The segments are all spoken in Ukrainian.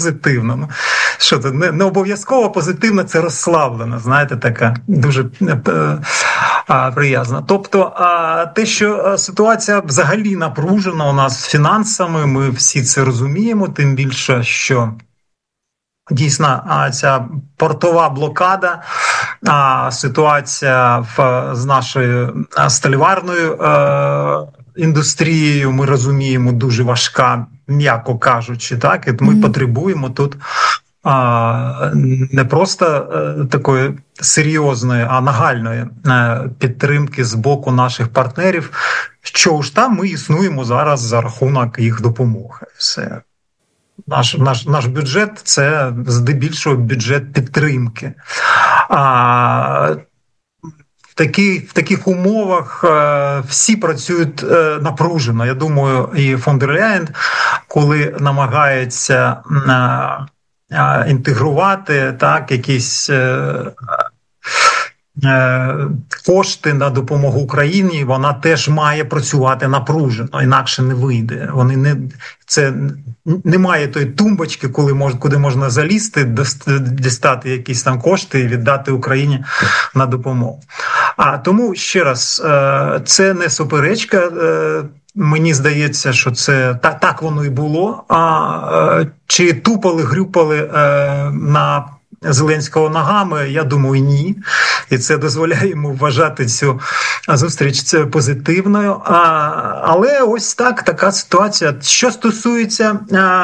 позитивно. Ну, що це, не обов'язково позитивно, це розслаблено, знаєте, така дуже приязна. Тобто те, що ситуація взагалі напружена у нас з фінансами, ми всі це розуміємо, тим більше, що дійсно ця портова блокада, ситуація з нашою сталеварною індустрією, ми розуміємо, дуже важка, м'яко кажучи, так, і ми потребуємо тут не просто такої серйозної, а нагальної підтримки з боку наших партнерів. Що ж там, ми існуємо зараз за рахунок їх допомоги. Все. Наш бюджет – це здебільшого бюджет підтримки. В таких умовах всі працюють напружено. Я думаю, і фон дер Ляєн, коли намагається інтегрувати так, якісь кошти на допомогу Україні, вона теж має працювати напружено, інакше не вийде. Немає тої тумбочки, куди можна залізти, дістати якісь там кошти і віддати Україні на допомогу. Тому, ще раз, це не суперечка. Мені здається, що це так воно і було. Чи тупали-грюпали на Зеленського ногами, я думаю, ні. І це дозволяє йому вважати цю зустріч позитивною. Але ось така ситуація. Що стосується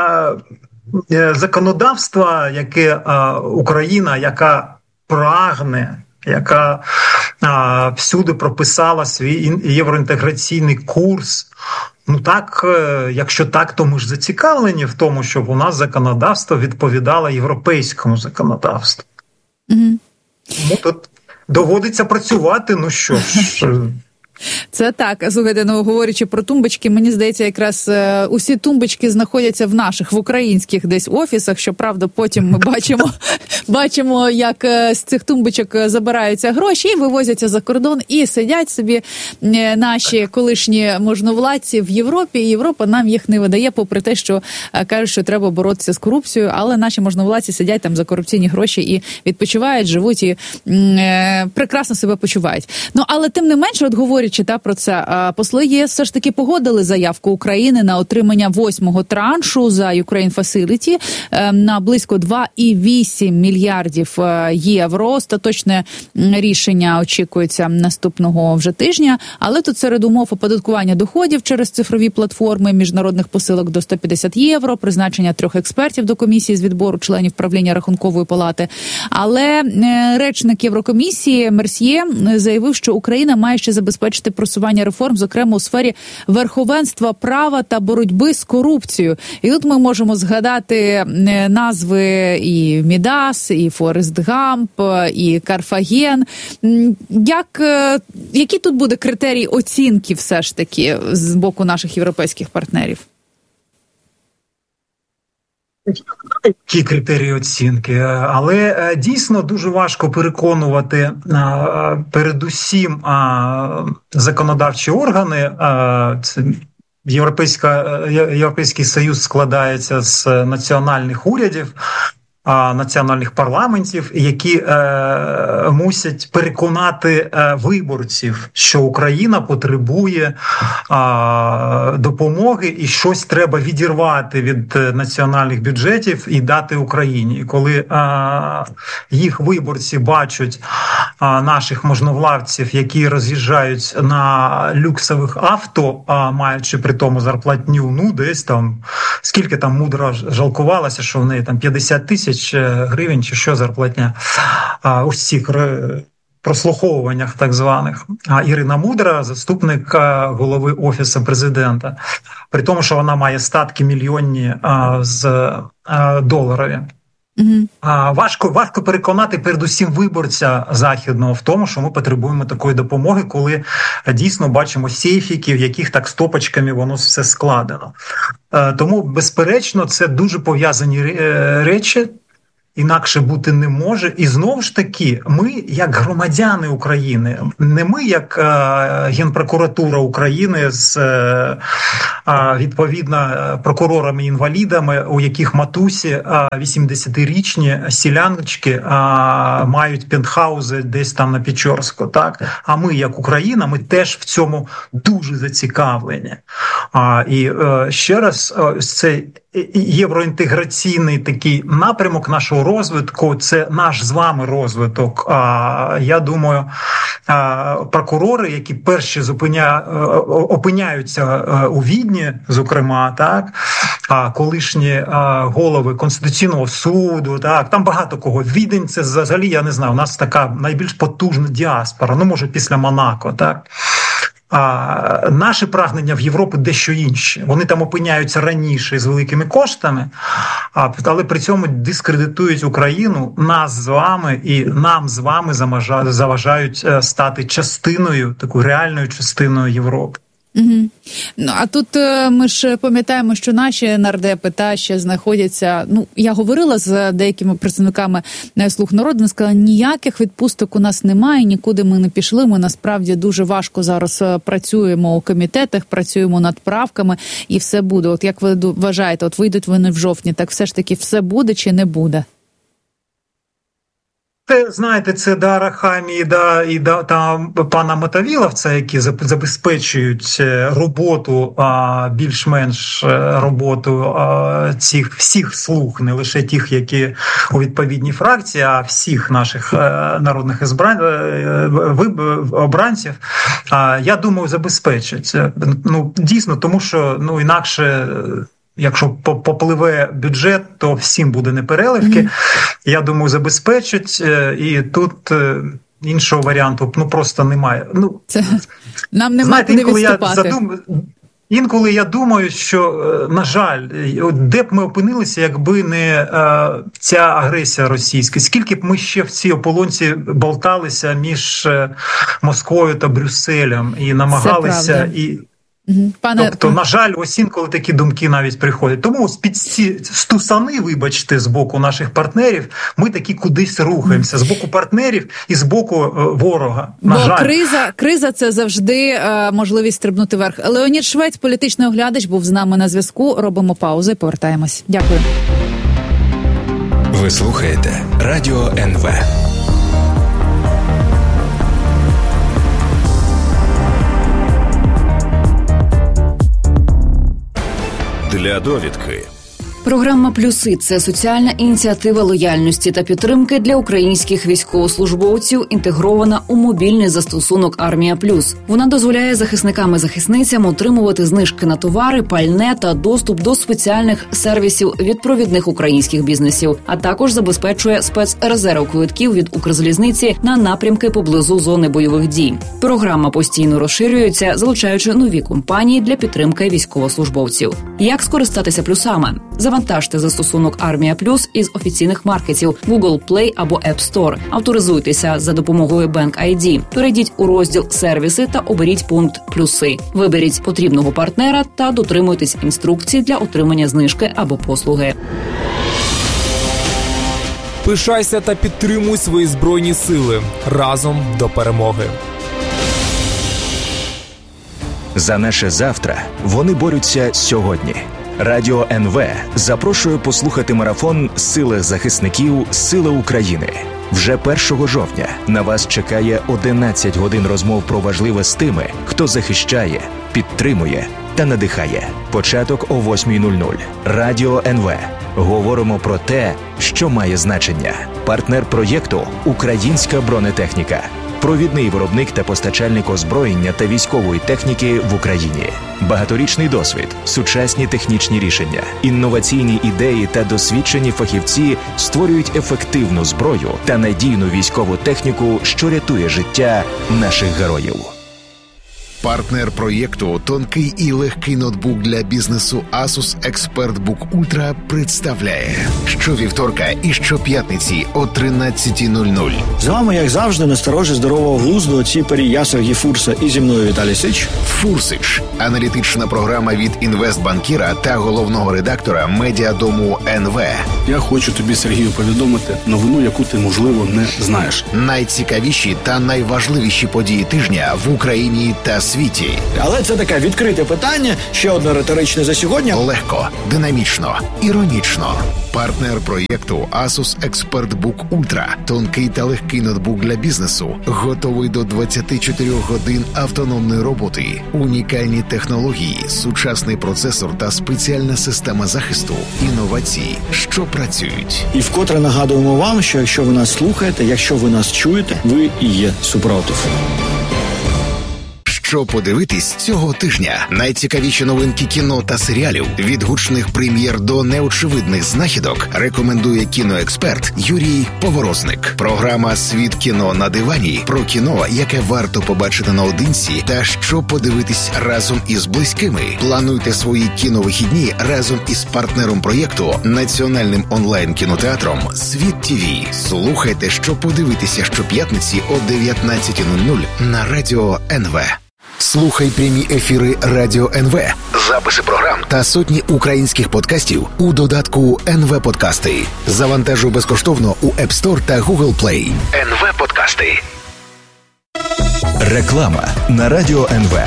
законодавства, яке Україна, яка прагне, яка всюди прописала свій євроінтеграційний курс. Ну так, якщо так, то ми ж зацікавлені в тому, щоб у нас законодавство відповідало європейському законодавству. Тому тут доводиться працювати, ну що ж. Це так. Слухайте, говорячи про тумбочки, мені здається, якраз усі тумбочки знаходяться в наших, в українських десь офісах, щоправда, потім ми бачимо, як з цих тумбочок забираються гроші і вивозяться за кордон, і сидять собі наші колишні можновладці в Європі, і Європа нам їх не видає, попри те, що кажуть, що треба боротися з корупцією, але наші можновладці сидять там за корупційні гроші і відпочивають, живуть і прекрасно себе почувають. Ну, але тим не менше, от говорячи про це, посли єС все ж таки погодили заявку України на отримання 8-го траншу за Ukraine Facility на близько 2,8 мільярдів євро. Остаточне рішення очікується наступного вже тижня, але тут серед умов оподаткування доходів через цифрові платформи міжнародних посилок до 150 євро, призначення 3 експертів до комісії з відбору членів правління Рахункової палати. Але речник Єврокомісії Мерсьє заявив, що Україна має ще забезпечити просування реформ, зокрема у сфері верховенства права та боротьби з корупцією. І тут ми можемо згадати назви і Мідас, і Форест Гамп, і Карфаген. Які тут буде критерії оцінки все ж таки з боку наших європейських партнерів? Які критерії оцінки, але дійсно дуже важко переконувати передусім законодавчі органи. Європейський Союз складається з національних урядів, національних парламентів, які мусять переконати виборців, що Україна потребує допомоги і щось треба відірвати від національних бюджетів і дати Україні. І коли їх виборці бачать наших можновладців, які роз'їжджають на люксових авто, маючи при тому зарплатню, десь там, скільки там Мудра жалкувалася, що в неї там 50 тисяч гривень чи що зарплатня у цих прослуховуваннях так званих. Ірина Мудра, заступник голови Офісу президента, при тому, що вона має статки мільйонні з доларові. Важко переконати передусім виборця західного в тому, що ми потребуємо такої допомоги, коли дійсно бачимо сейфіки, в яких так стопочками воно все складено. Тому, безперечно, це дуже пов'язані речі. інакше бути не може. І знову ж таки, ми, як громадяни України, не ми, як Генпрокуратура України з відповідно прокурорами-інвалідами, у яких матусі 80-річні селяночки мають пентхаузи десь там на Печорську. Так? А ми, як Україна, ми теж в цьому дуже зацікавлені. І ще раз, цей євроінтеграційний такий напрямок нашого розвитку, це наш з вами розвиток. Я думаю, прокурори, які перші опиняються у Відні, зокрема, так, колишні голови Конституційного суду, так, там багато кого. Відень, це взагалі, я не знаю, у нас така найбільш потужна діаспора, ну, може, після Монако, так. Наші прагнення в Європі дещо інші. Вони там опиняються раніше з великими коштами, але при цьому дискредитують Україну, нас з вами, і нам з вами заважають стати частиною, такою реальною частиною Європи. Угу. Ну, а тут ми ж пам'ятаємо, що наші нардепи ще знаходяться, я говорила з деякими представниками «Слуг народу», вони сказали, ніяких відпусток у нас немає, нікуди ми не пішли, ми насправді дуже важко зараз працюємо у комітетах, працюємо над правками і все буде. От як ви вважаєте, от вийдуть вони в жовтні, так все ж таки все буде чи не буде? Знаєте, це до Арахамії і до пана Мотовиловця, які забезпечують роботу, більш-менш роботу цих всіх слуг, не лише тих, які у відповідній фракції, а всіх наших народних обранців, я думаю, забезпечать. Дійсно, тому що інакше... Якщо попливе бюджет, то всім буде непереливки. Я думаю, забезпечать, і тут іншого варіанту просто немає. Нам немає куди відступати. Інколи я думаю, що, на жаль, де б ми опинилися, якби не ця агресія російська. Скільки б ми ще в цій ополонці болталися між Москвою та Брюсселем і намагалися... Тобто, на жаль, ось інколи такі думки навіть приходять. Тому під ці стусани, вибачте, з боку наших партнерів, ми таки кудись рухаємося. З боку партнерів і з боку ворога. На жаль. Криза – це завжди можливість стрибнути вверх. Леонід Швець, політичний оглядач, був з нами на зв'язку. Робимо паузу і повертаємось. Дякую. Ви слухаєте Радіо НВ. Для довідки. Програма «Плюси» – це соціальна ініціатива лояльності та підтримки для українських військовослужбовців, інтегрована у мобільний застосунок «Армія Плюс». Вона дозволяє захисникам і захисницям отримувати знижки на товари, пальне та доступ до спеціальних сервісів від провідних українських бізнесів, а також забезпечує спецрезерв квитків від Укрзалізниці на напрямки поблизу зони бойових дій. Програма постійно розширюється, залучаючи нові компанії для підтримки військовослужбовців. Як скористатися плюсами? Завантажте застосунок «Армія Плюс» із офіційних маркетів Google Play або App Store. Авторизуйтеся за допомогою Bank ID. Перейдіть у розділ «Сервіси» та оберіть пункт «Плюси». Виберіть потрібного партнера та дотримуйтесь інструкцій для отримання знижки або послуги. Пишайся та підтримуй свої Збройні сили. Разом до перемоги. За наше завтра вони борються сьогодні. Радіо НВ запрошує послухати марафон «Сили захисників. Сила України». Вже 1 жовтня на вас чекає 11 годин розмов про важливе з тими, хто захищає, підтримує та надихає. Початок о 8:00. Радіо НВ. Говоримо про те, що має значення. Партнер проєкту «Українська бронетехніка». Провідний виробник та постачальник озброєння та військової техніки в Україні. Багаторічний досвід, сучасні технічні рішення, інноваційні ідеї та досвідчені фахівці створюють ефективну зброю та надійну військову техніку, що рятує життя наших героїв. Партнер проєкту «Тонкий і легкий ноутбук для бізнесу Asus ExpertBook Ultra» представляє щовівторка і щоп'ятниці о 13:00. З вами, як завжди, насторожі здорового глузду оціпері я, Сергій Фурса, і зі мною Віталій Сич. «Фурсич» – аналітична програма від інвестбанкіра та головного редактора медіадому НВ. Я хочу тобі, Сергію, повідомити новину, яку ти, можливо, не знаєш. Найцікавіші та найважливіші події тижня в Україні та світі. Але це таке відкрите питання, ще одне риторичне за сьогодні. Легко, динамічно, іронічно. Партнер проєкту Asus ExpertBook Ultra. Тонкий та легкий ноутбук для бізнесу. Готовий до 24 годин автономної роботи. Унікальні технології, сучасний процесор та спеціальна система захисту. Інновації, що працюють. І вкотре нагадуємо вам, що якщо ви нас слухаєте, якщо ви нас чуєте, ви і є супротив. Що подивитись цього тижня? Найцікавіші новинки кіно та серіалів, від гучних прем'єр до неочевидних знахідок, рекомендує кіноексперт Юрій Поворозник. Програма «Світ кіно на дивані» про кіно, яке варто побачити наодинці, та що подивитись разом із близькими. Плануйте свої кіновихідні разом із партнером проєкту, національним онлайн-кінотеатром «Світ ТВ». Слухайте, що подивитися щоп'ятниці о 19:00 на Радіо НВ. Слухай прямі ефіри Радіо НВ, записи програм та сотні українських подкастів у додатку НВ Подкасти. Завантажуй безкоштовно у App Store та Google Play. НВ Подкасти. Реклама на Радіо НВ.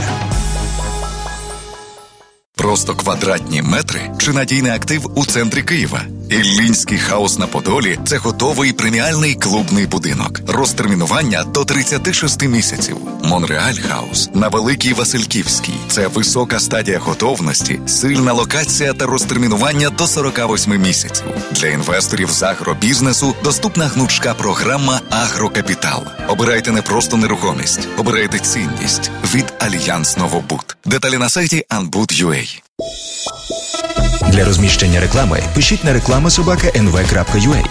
Просто квадратні метри чи надійний актив у центрі Києва? Іллінський хаус на Подолі – це готовий преміальний клубний будинок. Розтермінування до 36 місяців. Монреаль хаус на Великій Васильківській – це висока стадія готовності, сильна локація та розтермінування до 48 місяців. Для інвесторів з агробізнесу доступна гнучка програма «Агрокапітал». Обирайте не просто нерухомість, обирайте цінність від Альянс Новобуд. Деталі на сайті anbud.ua. Для розміщення реклами пишіть на reklama@nv.ua.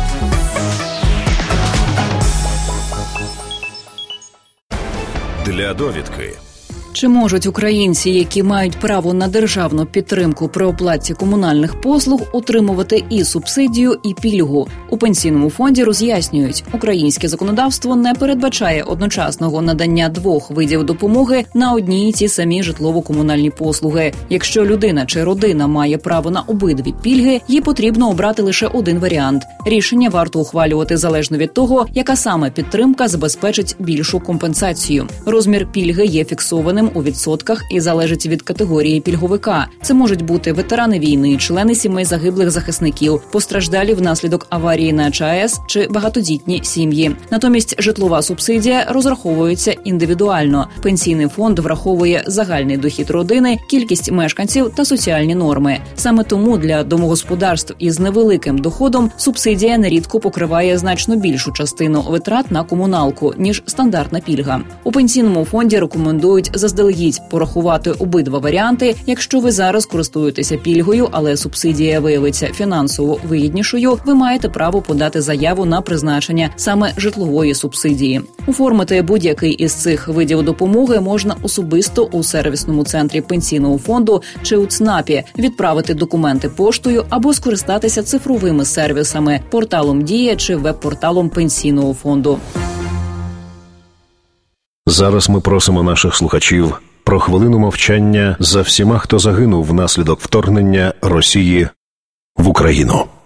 Для довідки. Чи можуть українці, які мають право на державну підтримку при оплаті комунальних послуг, отримувати і субсидію, і пільгу? У Пенсійному фонді роз'яснюють, українське законодавство не передбачає одночасного надання двох видів допомоги на одні й ті самі житлово-комунальні послуги. Якщо людина чи родина має право на обидві пільги, їй потрібно обрати лише один варіант. Рішення варто ухвалювати залежно від того, яка саме підтримка забезпечить більшу компенсацію. Розмір пільги є фіксованим у відсотках і залежить від категорії пільговика. Це можуть бути ветерани війни, члени сімей загиблих захисників, постраждалі внаслідок аварії на ЧАЕС чи багатодітні сім'ї. Натомість житлова субсидія розраховується індивідуально. Пенсійний фонд враховує загальний дохід родини, кількість мешканців та соціальні норми. Саме тому для домогосподарств із невеликим доходом субсидія нерідко покриває значно більшу частину витрат на комуналку, ніж стандартна пільга. У Пенсійному фонді рекомендують заздалегідь порахувати обидва варіанти. Якщо ви зараз користуєтеся пільгою, але субсидія виявиться фінансово вигіднішою, ви маєте право подати заяву на призначення саме житлової субсидії. Оформити будь-який із цих видів допомоги можна особисто у сервісному центрі Пенсійного фонду чи у ЦНАПі, відправити документи поштою або скористатися цифровими сервісами, порталом «Дія» чи веб-порталом Пенсійного фонду. Зараз ми просимо наших слухачів про хвилину мовчання за всіма, хто загинув внаслідок вторгнення Росії в Україну.